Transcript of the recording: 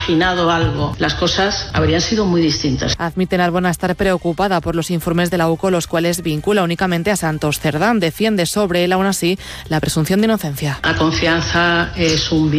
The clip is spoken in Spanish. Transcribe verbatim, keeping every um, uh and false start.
imaginado algo, las cosas habrían sido muy distintas. Admite Narbona estar preocupada por los informes de la U C O, los cuales vincula únicamente a Santos Cerdán. Defiende sobre él, aún así, la presunción de inocencia. La confianza es un bien